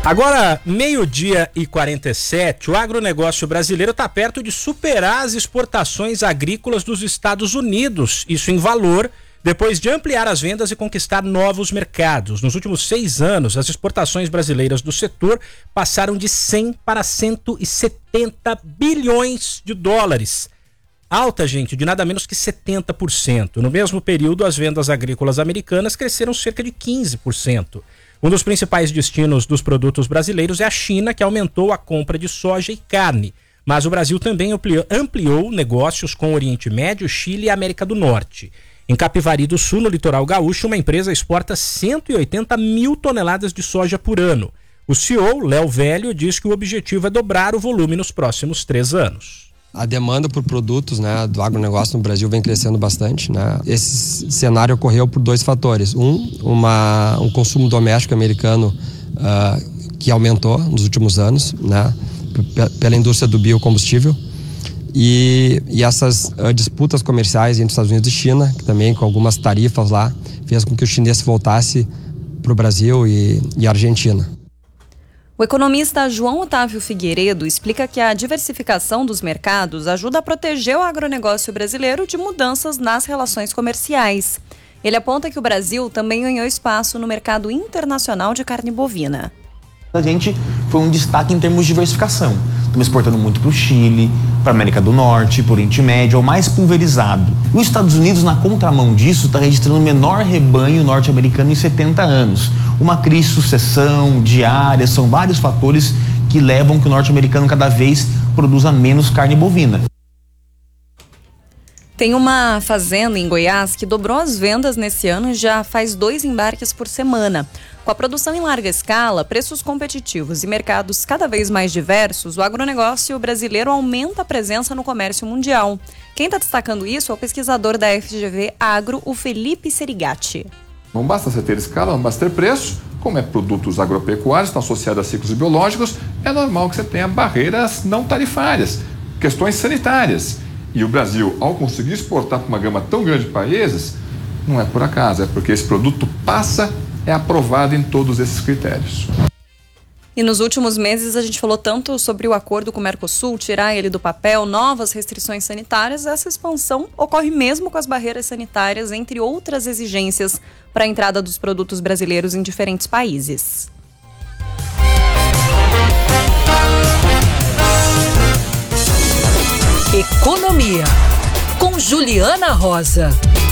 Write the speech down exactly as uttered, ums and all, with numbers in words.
Agora, meio-dia e quarenta e sete, o agronegócio brasileiro está perto de superar as exportações agrícolas dos Estados Unidos, isso em valor, depois de ampliar as vendas e conquistar novos mercados. Nos últimos seis anos, as exportações brasileiras do setor passaram de cem para cento e setenta bilhões de dólares. Alta, gente, de nada menos que setenta por cento. No mesmo período, as vendas agrícolas americanas cresceram cerca de quinze por cento. Um dos principais destinos dos produtos brasileiros é a China, que aumentou a compra de soja e carne. Mas o Brasil também ampliou, ampliou negócios com o Oriente Médio, Chile e América do Norte. Em Capivari do Sul, no litoral gaúcho, uma empresa exporta cento e oitenta mil toneladas de soja por ano. O C E O, Léo Velho, diz que o objetivo é dobrar o volume nos próximos três anos. A demanda por produtos, né, do agronegócio no Brasil vem crescendo bastante, né? Esse cenário ocorreu por dois fatores. Um, uma, um consumo doméstico americano uh, que aumentou nos últimos anos, né, p- pela indústria do biocombustível. E, e essas uh, disputas comerciais entre Estados Unidos e China, que também com algumas tarifas lá, fez com que o chinês voltasse para o Brasil e, e a Argentina. O economista João Otávio Figueiredo explica que a diversificação dos mercados ajuda a proteger o agronegócio brasileiro de mudanças nas relações comerciais. Ele aponta que o Brasil também ganhou espaço no mercado internacional de carne bovina. A gente foi um destaque em termos de diversificação. Estamos exportando muito para o Chile, para a América do Norte, para o Oriente Médio, é o mais pulverizado. Os Estados Unidos, na contramão disso, está registrando o menor rebanho norte-americano em setenta anos. Uma crise de sucessão, diária, são vários fatores que levam que o norte-americano cada vez produza menos carne bovina. Tem uma fazenda em Goiás que dobrou as vendas nesse ano e já faz dois embarques por semana. Com a produção em larga escala, preços competitivos e mercados cada vez mais diversos, o agronegócio brasileiro aumenta a presença no comércio mundial. Quem está destacando isso é o pesquisador da F G V Agro, o Felipe Serigati. Não basta você ter escala, não basta ter preço. Como é produtos agropecuários, estão associados a ciclos biológicos, é normal que você tenha barreiras não tarifárias, questões sanitárias. E o Brasil, ao conseguir exportar para uma gama tão grande de países, não é por acaso, é porque esse produto passa, é aprovado em todos esses critérios. E nos últimos meses a gente falou tanto sobre o acordo com o Mercosul, tirar ele do papel, novas restrições sanitárias. Essa expansão ocorre mesmo com as barreiras sanitárias, entre outras exigências para a entrada dos produtos brasileiros em diferentes países. Economia, com Juliana Rosa.